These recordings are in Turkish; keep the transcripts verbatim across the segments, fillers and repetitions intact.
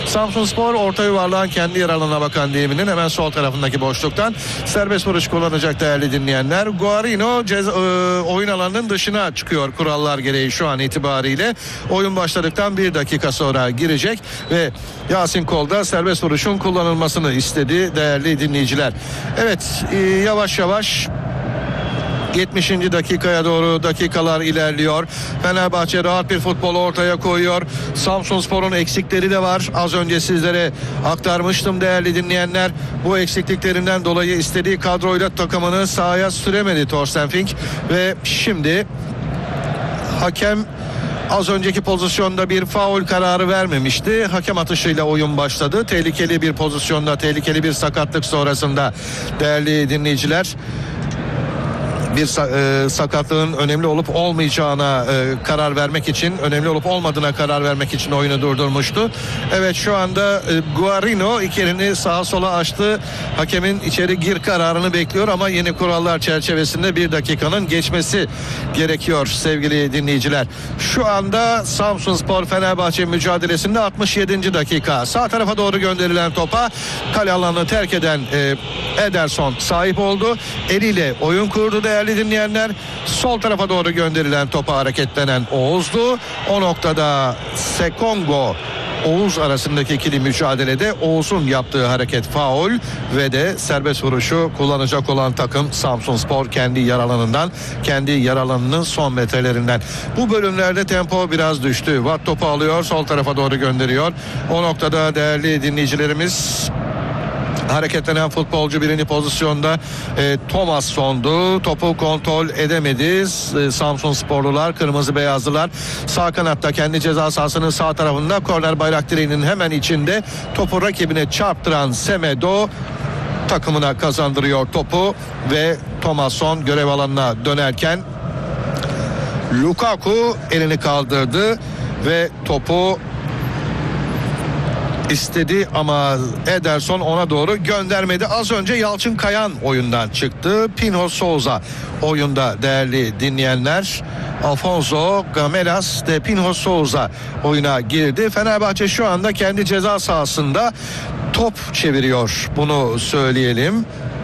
Samsunspor orta yuvarlağın kendi yer alanına bakan diliminin hemen sol tarafındaki boşluktan serbest vuruş kullanacak değerli dinleyenler. Guarino ceza, e, oyun alanının dışına çıkıyor kurallar gereği şu an itibariyle. Oyun başladıktan bir dakika sonra girecek ve Yasin Kol da serbest vuruşun kullanılmasını istedi değerli dinleyiciler. Evet, e, yavaş yavaş yetmişinci dakikaya doğru dakikalar ilerliyor. Fenerbahçe rahat bir futbol ortaya koyuyor. Samsunspor'un eksikleri de var. Az önce sizlere aktarmıştım değerli dinleyenler. Bu eksikliklerinden dolayı istediği kadroyla takımını sahaya süremedi Thorsten Fink ve şimdi hakem az önceki pozisyonda bir faul kararı vermemişti. Hakem atışıyla oyun başladı. Tehlikeli bir pozisyonda, tehlikeli bir sakatlık sonrasında değerli dinleyiciler, bir e, sakatlığın önemli olup olmayacağına e, karar vermek için, önemli olup olmadığına karar vermek için oyunu durdurmuştu. Evet, şu anda e, Guarino iki elini sağa sola açtı. Hakemin içeri gir kararını bekliyor ama yeni kurallar çerçevesinde bir dakikanın geçmesi gerekiyor sevgili dinleyiciler. Şu anda Samsunspor Fenerbahçe mücadelesinde altmış yedinci dakika. Sağ tarafa doğru gönderilen topa kale alanını terk eden e, Ederson sahip oldu. Eliyle oyun kurdu değerli dinleyenler. Sol tarafa doğru gönderilen topa hareketlenen Oğuz'du. O noktada Sekongo Oğuz arasındaki ikili mücadelede Oğuz'un yaptığı hareket faul ve de serbest vuruşu kullanacak olan takım Samsunspor kendi yer alanından, kendi yer alanının son metrelerinden. Bu bölümlerde tempo biraz düştü. Watt topu alıyor, sol tarafa doğru gönderiyor. O noktada değerli dinleyicilerimiz, hareketlenen futbolcu birinci pozisyonda e, Thomasson'du. Topu kontrol edemedi e, Samsunsporlular, kırmızı beyazlılar. Sağ kanatta kendi ceza sahasının sağ tarafında korner bayrak direğinin hemen içinde topu rakibine çarptıran Semedo takımına kazandırıyor topu ve Thomasson görev alanına dönerken Lukaku elini kaldırdı ve topu istedi ama Ederson ona doğru göndermedi. Az önce Yalçın Kayan oyundan çıktı. Pinho Souza oyunda değerli dinleyenler. Alfonso Gamelas de Pinho Souza oyuna girdi. Fenerbahçe şu anda kendi ceza sahasında top çeviriyor. Bunu söyleyelim.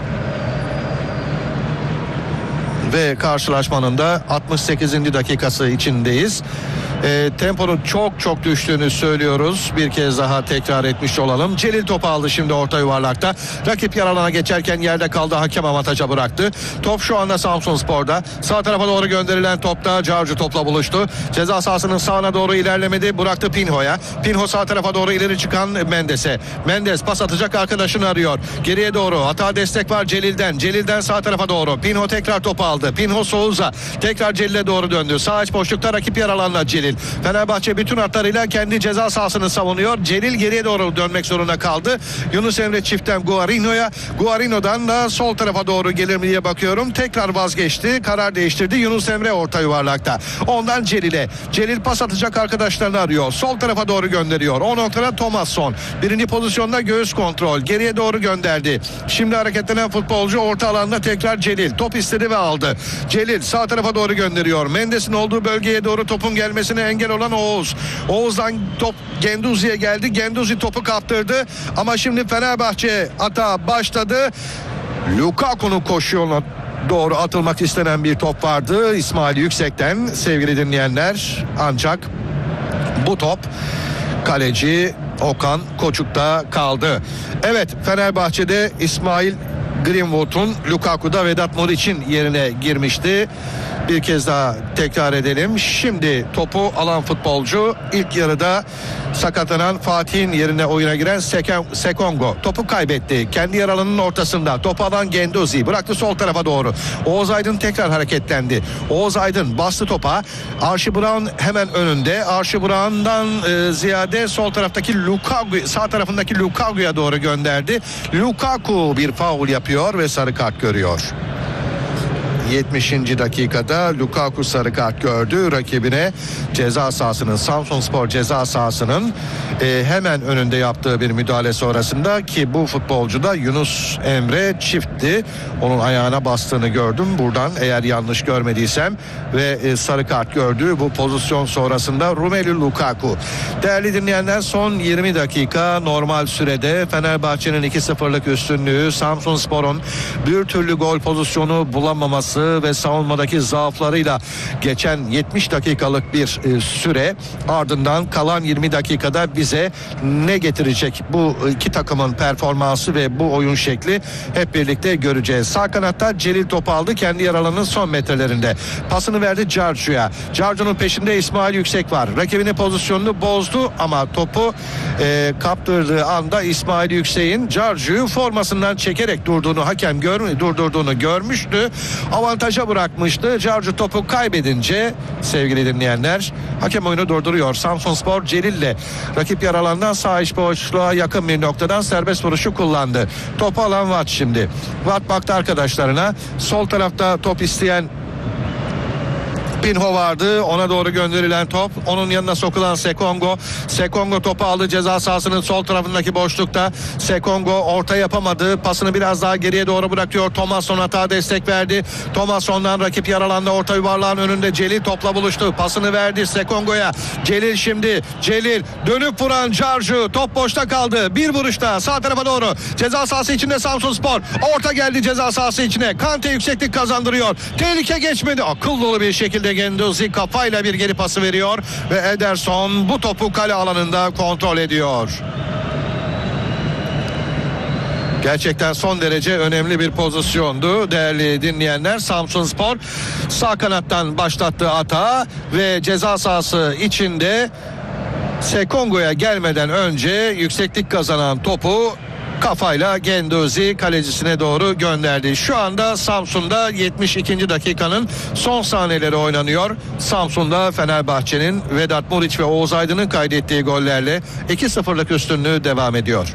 Ve karşılaşmanın da altmış sekizinci dakikası içindeyiz. E, temponun çok çok düştüğünü söylüyoruz. Bir kez daha tekrar etmiş olalım. Celil topu aldı şimdi orta yuvarlakta. Rakip yer alana geçerken yerde kaldı. Hakem avantaja bıraktı. Top şu anda Samsunspor'da. Sağ tarafa doğru gönderilen topta Carcu topla buluştu. Ceza sahasının sağına doğru ilerlemedi. Bıraktı Pinho'ya. Pinho sağ tarafa doğru ileri çıkan Mendes'e. Mendes pas atacak arkadaşını arıyor. Geriye doğru hata destek var Celil'den. Celil'den sağ tarafa doğru. Pinho tekrar topu aldı. Pinho Souza tekrar Celil'e doğru döndü. Sağ iç boşlukta rakip yer alanına Celil. Fenerbahçe bütün hatlarıyla kendi ceza sahasını savunuyor. Celil geriye doğru dönmek zorunda kaldı. Yunus Emre çiftten Guarino'ya. Guarino'dan da sol tarafa doğru gelir mi diye bakıyorum. Tekrar vazgeçti. Karar değiştirdi. Yunus Emre orta yuvarlakta. Ondan Celil'e. Celil pas atacak arkadaşlarını arıyor. Sol tarafa doğru gönderiyor. O noktada Thomasson. Birinci pozisyonda göğüs kontrol. Geriye doğru gönderdi. Şimdi hareketlenen futbolcu orta alanda tekrar Celil. Top istedi ve aldı. Celil sağ tarafa doğru gönderiyor. Mendes'in olduğu bölgeye doğru topun gelmesine engel olan Oğuz. Oğuz'dan top Genduzi'ye geldi. Genduzi topu kaptırdı. Ama şimdi Fenerbahçe hata başladı. Lukaku'nun koşu yoluna doğru atılmak istenen bir top vardı İsmail Yüksek'ten sevgili dinleyenler. Ancak bu top kaleci Okan Koçuk'ta kaldı. Evet, Fenerbahçe'de İsmail Greenwood'un Lukaku'da Vedat Muriç'in yerine girmişti. Bir kez daha tekrar edelim. Şimdi topu alan futbolcu ilk yarıda sakatlanan Fatih'in yerine oyuna giren Sekongo. Topu kaybetti. Kendi yer alanının ortasında. Topu alan Genduzi. Bıraktı sol tarafa doğru. Oğuz Aydın tekrar hareketlendi. Oğuz Aydın bastı topa. Archie Brown hemen önünde. Archie Brown'dan e, ziyade sol taraftaki Lukaku, sağ tarafındaki Lukaku'ya doğru gönderdi. Lukaku bir faul yapıyor ve sarı kart görüyor. yetmişinci dakikada Lukaku sarı kart gördü. Rakibine ceza sahasının, Samsunspor ceza sahasının e, hemen önünde yaptığı bir müdahale sonrasında, ki bu futbolcu da Yunus Emre Çift'ti. Onun ayağına bastığını gördüm buradan, eğer yanlış görmediysem, ve e, sarı kart gördüğü bu pozisyon sonrasında Romelu Lukaku. Değerli dinleyenler, son yirmi dakika normal sürede Fenerbahçe'nin iki sıfırlık üstünlüğü, Samsunspor'un bir türlü gol pozisyonu bulamaması ve savunmadaki zaaflarıyla geçen yetmiş dakikalık bir e, süre, ardından kalan yirmi dakikada bize ne getirecek bu iki takımın performansı ve bu oyun şekli hep birlikte göreceğiz. Sağ kanatta Celil topu aldı kendi yer alanının son metrelerinde. Pasını verdi Carcu'ya. Carcu'nun peşinde İsmail Yüksek var. Rakibinin pozisyonunu bozdu ama topu e, kaptırdığı anda İsmail Yüksek'in Carcu'yu formasından çekerek durduğunu hakem gör, durdurduğunu görmüştü. Avantaja bırakmıştı. Carcu topu kaybedince sevgili dinleyenler, hakem oyunu durduruyor. Samsunspor Celil'le rakip yer alandan sağ iç boşluğa yakın bir noktadan serbest vuruşu kullandı. Topu alan Watt şimdi. Watt baktı arkadaşlarına. Sol tarafta top isteyen Pinho vardı. Ona doğru gönderilen top. Onun yanına sokulan Sekongo. Sekongo topu aldı ceza sahasının sol tarafındaki boşlukta. Sekongo orta yapamadı. Pasını biraz daha geriye doğru bırakıyor. Thomasson hata destek verdi. Thomasson'dan rakip yaralanda orta yuvarlağın önünde Celil topla buluştu. Pasını verdi Sekongo'ya. Celil şimdi. Celil dönüp vuran Carcu. Top boşta kaldı. Bir vuruşta sağ tarafa doğru. Ceza sahası içinde Samsunspor. Orta geldi ceza sahası içine. Kante yükseklik kazandırıyor. Tehlike geçmedi. Akıl dolu bir şekilde Genduzi kafayla bir geri pası veriyor ve Ederson bu topu kale alanında kontrol ediyor. Gerçekten son derece önemli bir pozisyondu değerli dinleyenler. Samsunspor sağ kanattan başlattığı hata ve ceza sahası içinde Sekongo'ya gelmeden önce yükseklik kazanan topu kafayla Genduzi kalecisine doğru gönderdi. Şu anda Samsun'da yetmiş ikinci dakikanın son saniyeleri oynanıyor. Samsun'da Fenerbahçe'nin Vedat Muriç ve Oğuz Aydın'ın kaydettiği gollerle iki sıfırlık üstünlüğü devam ediyor.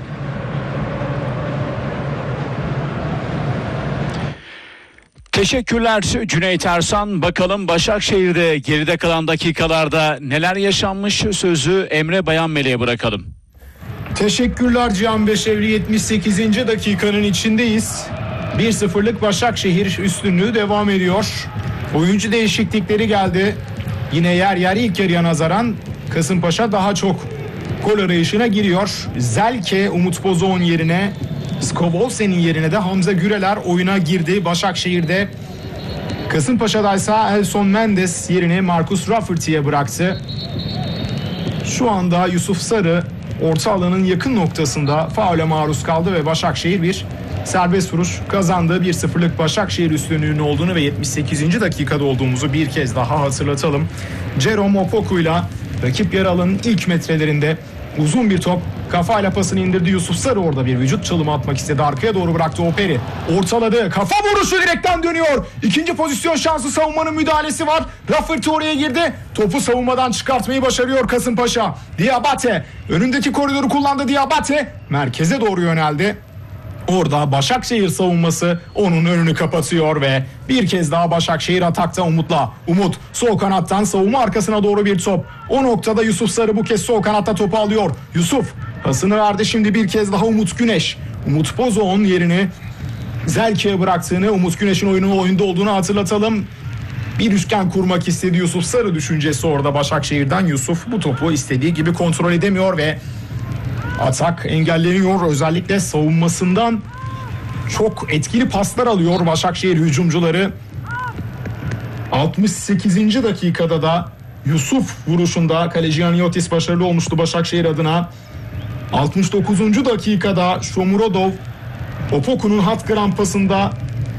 Teşekkürler Cüneyt Ersan. Bakalım Başakşehir'de geride kalan dakikalarda neler yaşanmış, sözü Emre Bayanmele'ye bırakalım. Teşekkürler Cihan Beşevli. yetmiş sekizinci dakikanın içindeyiz. bir sıfırlık Başakşehir üstünlüğü devam ediyor. Oyuncu değişiklikleri geldi. Yine yer yer ilk yarıya nazaran Kasımpaşa daha çok gol arayışına giriyor. Zelke Umut Bozok'un yerine, Skobolsen'in yerine de Hamza Güreler oyuna girdi Başakşehir'de. Kasımpaşa'daysa Elson Mendes yerini Marcus Rafferty'ye bıraktı. Şu anda Yusuf Sarı orta alanın yakın noktasında faule maruz kaldı ve Başakşehir bir serbest vuruş kazandı. bir sıfırlık Başakşehir üstünlüğünün olduğunu ve yetmiş sekizinci dakikada olduğumuzu bir kez daha hatırlatalım. Jerome Opoku'yla rakip yer alanın ilk metrelerinde uzun bir top, kafayla pasını indirdi Yusuf Sarı, orada bir vücut çalımı atmak istedi, arkaya doğru bıraktı Operi, ortaladı, kafa vuruşu direkten dönüyor. İkinci pozisyon şansı, savunmanın müdahalesi var. Rafferty oraya girdi, topu savunmadan çıkartmayı başarıyor Kasımpaşa. Diabate önündeki koridoru kullandı. Diabate merkeze doğru yöneldi. Orada Başakşehir savunması onun önünü kapatıyor ve bir kez daha Başakşehir atakta Umut'la. Umut sol kanattan savunma arkasına doğru bir top. O noktada Yusuf Sarı bu kez sol kanatta topu alıyor. Yusuf pasını verdi şimdi bir kez daha Umut Güneş. Umut Bozok'un yerini Zelke'ye bıraktığını, Umut Güneş'in oyunun oyunda olduğunu hatırlatalım. Bir üçgen kurmak istedi Yusuf Sarı düşüncesi orada Başakşehir'den. Yusuf bu topu istediği gibi kontrol edemiyor ve atak engelleniyor. Özellikle savunmasından çok etkili paslar alıyor Başakşehir hücumcuları. altmış sekizinci dakikada da Yusuf vuruşunda kaleci Yaniotis başarılı olmuştu Başakşehir adına. altmış dokuzuncu dakikada Shomurodov Opoku'nun hat krampasında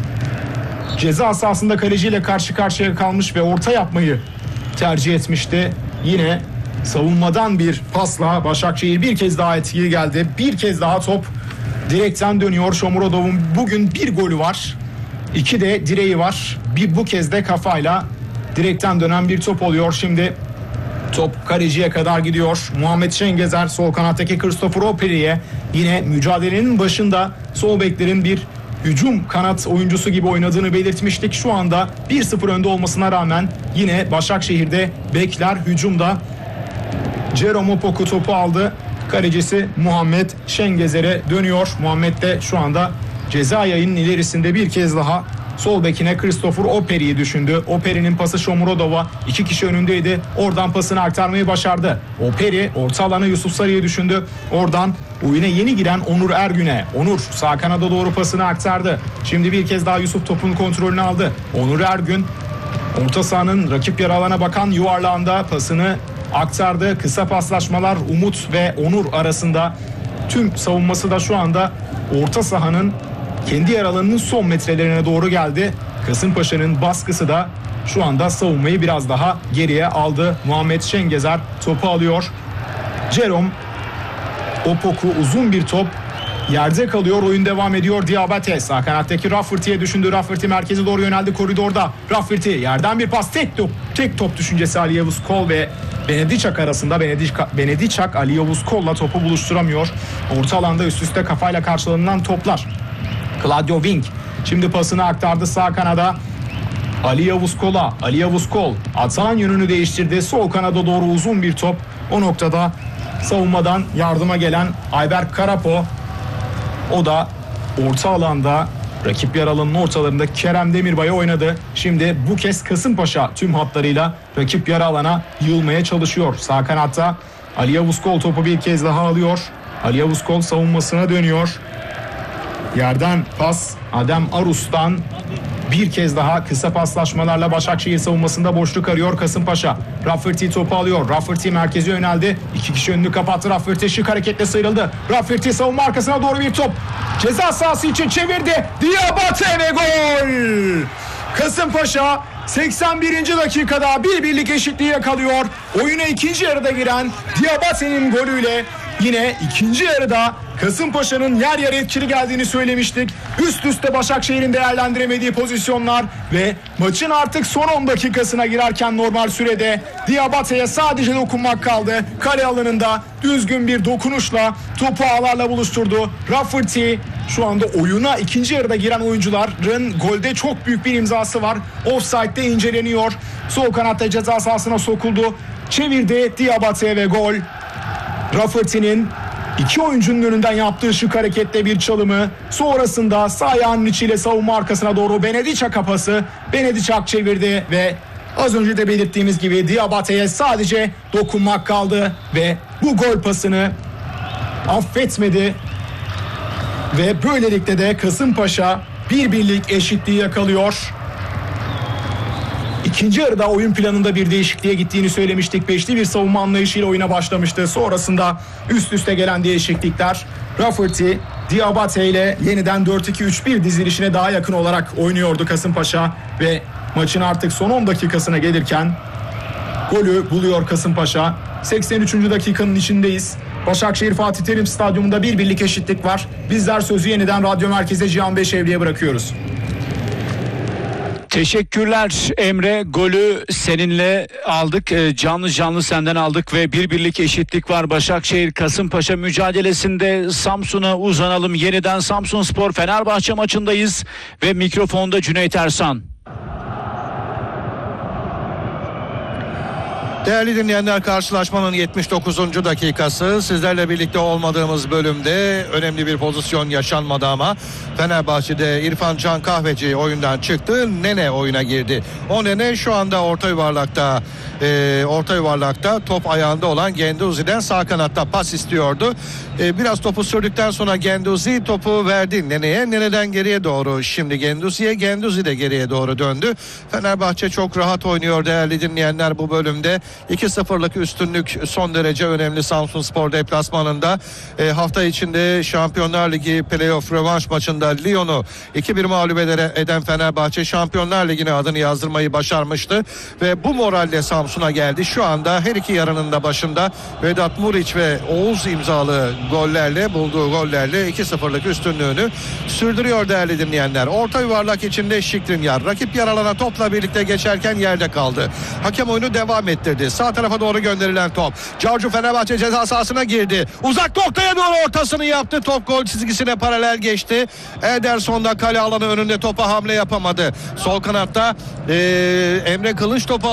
ceza sahasında kaleciyle karşı karşıya kalmış ve orta yapmayı tercih etmişti. Yine savunmadan bir pasla Başakşehir bir kez daha etkili geldi. Bir kez daha top direkten dönüyor. Shomurodov'un bugün bir golü var. İki de direği var. Bir bu kez de kafayla direkten dönen bir top oluyor. Şimdi top kaleciye kadar gidiyor. Muhammed Şengezer sol kanattaki Christopher Operi'ye, yine mücadelenin başında sol beklerin bir hücum kanat oyuncusu gibi oynadığını belirtmiştik. Şu anda bir sıfır önde olmasına rağmen yine Başakşehir'de bekler hücumda. Jerome Opoku topu aldı. Kalecisi Muhammed Şengezer'e dönüyor. Muhammed de şu anda ceza yayının ilerisinde bir kez daha sol bekine Christopher Operi'yi düşündü. Operi'nin pası Shomurodov'a, iki kişi önündeydi. Oradan pasını aktarmayı başardı. Operi orta alana Yusuf Sarı'yı düşündü. Oradan oyuna yeni giren Onur Ergün'e. Onur sağ kanada doğru pasını aktardı. Şimdi bir kez daha Yusuf topun kontrolünü aldı. Onur Ergün orta sahanın rakip yarı alana bakan yuvarlağında pasını aktardı. Kısa paslaşmalar Umut ve Onur arasında. Tüm savunması da şu anda orta sahanın kendi yer alanının son metrelerine doğru geldi. Kasımpaşa'nın baskısı da şu anda savunmayı biraz daha geriye aldı. Muhammed Şengezer topu alıyor. Jerome Opoku uzun bir top. Yerde kalıyor. Oyun devam ediyor. Diabate sağ kanattaki Rafferty'ye düşündü. Rafferty merkeze doğru yöneldi koridorda. Rafferty yerden bir pas. Tek top, tek top düşüncesi Ali Yavuz Kol ve Benediçak arasında. Benediçak, Benediçak Ali Yavuz Kol'la topu buluşturamıyor. Orta alanda üst üste kafayla karşılanılan toplar. Claudio Wink şimdi pasını aktardı sağ kanada. Ali Yavuz Kol'a. Ali Yavuz Kol atağın yönünü değiştirdi. Sol kanada doğru uzun bir top. O noktada savunmadan yardıma gelen Ayberk Karapo. O da orta alanda rakip yer alanının ortalarında Kerem Demirbay'a oynadı. Şimdi bu kez Kasımpaşa tüm hatlarıyla rakip yarı alana yığılmaya çalışıyor. Sağ kanatta Ali Yavuz Kol topu bir kez daha alıyor. Ali Yavuz Kol savunmasına dönüyor. Yerden pas Adem Arus'tan bir kez daha kısa paslaşmalarla Başakşehir savunmasında boşluk arıyor Kasımpaşa. Rafferty topu alıyor. Rafferty merkeze yöneldi. İki kişi önünü kapattı. Rafferty şık hareketle sıyrıldı. Rafferty savunma arkasına doğru bir top. Ceza sahası için çevirdi. Diabate ve gol! Kasımpaşa seksen birinci dakikada bir birlik eşitliği yakalıyor. Oyuna ikinci yarıda giren Diabate'nin golüyle yine ikinci yarıda Kasımpaşa'nın yer yer etkili geldiğini söylemiştik. Üst üste Başakşehir'in değerlendiremediği pozisyonlar ve maçın artık son on dakikasına girerken normal sürede Diabate'ye sadece dokunmak kaldı. Kale alanında düzgün bir dokunuşla topu ağlarla buluşturdu. Rafferty şu anda oyuna ikinci yarıda giren oyuncuların golde çok büyük bir imzası var. Offside'de inceleniyor. Sol kanatta ceza sahasına sokuldu. Çevirdi Diabate ve gol. Rafferty'nin iki oyuncunun önünden yaptığı şık hareketle bir çalımı. Sonrasında sağ ayağının içiyle savunma arkasına doğru Benediçak kapası. Benediçak çevirdi ve az önce de belirttiğimiz gibi Diabate'ye sadece dokunmak kaldı ve bu gol pasını affetmedi. Ve böylelikle de Kasımpaşa bir birlik eşitliği yakalıyor. İkinci yarıda oyun planında bir değişikliğe gittiğini söylemiştik. Beşli bir savunma anlayışıyla oyuna başlamıştı. Sonrasında üst üste gelen değişiklikler. Rafferty, Diabate ile yeniden dört iki üç bir dizilişine daha yakın olarak oynuyordu Kasımpaşa. Ve maçın artık son on dakikasına gelirken golü buluyor Kasımpaşa. seksen üçüncü dakikanın içindeyiz. Başakşehir Fatih Terim Stadyumunda bir birlik eşitlik var. Bizler sözü yeniden Radyo Merkez'e Cihan Beşevli'ye bırakıyoruz. Teşekkürler Emre. Golü seninle aldık. Canlı canlı senden aldık ve bir birlik eşitlik var. Başakşehir Kasımpaşa mücadelesinde Samsun'a uzanalım. Yeniden Samsunspor Fenerbahçe maçındayız ve mikrofonda Cüneyt Ersan. Değerli dinleyenler, karşılaşmanın yetmiş dokuzuncu dakikası. Sizlerle birlikte olmadığımız bölümde önemli bir pozisyon yaşanmadı ama Fenerbahçe'de İrfan Can Kahveci oyundan çıktı. Nene oyuna girdi. O Nene şu anda orta yuvarlakta e, orta yuvarlakta top ayağında olan Genduzi'den sağ kanatta pas istiyordu. E, biraz topu sürdükten sonra Genduzi topu verdi Nene'ye. Nene'den geriye doğru şimdi Genduzi'ye. Genduzi de geriye doğru döndü. Fenerbahçe çok rahat oynuyor değerli dinleyenler bu bölümde. iki sıfırlık üstünlük son derece önemli Samsunspor deplasmanında. E, hafta içinde Şampiyonlar Ligi playoff rövanş maçında Lyon'u iki bir mağlup eden Fenerbahçe Şampiyonlar Ligi'ne adını yazdırmayı başarmıştı ve bu moralle Samsun'a geldi. Şu anda her iki yarının da başında Vedat Muriç ve Oğuz imzalı gollerle bulduğu gollerle iki sıfırlık üstünlüğünü sürdürüyor değerli dinleyenler. Orta yuvarlak içinde Şikrinyar rakip yaralana topla birlikte geçerken yerde kaldı. Hakem oyunu devam ettirdi. geldi. Sağ tarafa doğru gönderilen top. Giorgio Fenerbahçe ceza sahasına girdi. Uzak noktaya doğru ortasını yaptı. Top gol çizgisine paralel geçti. Ederson da kale alanı önünde topa hamle yapamadı. Sol kanatta ee, Emre Kılınç topu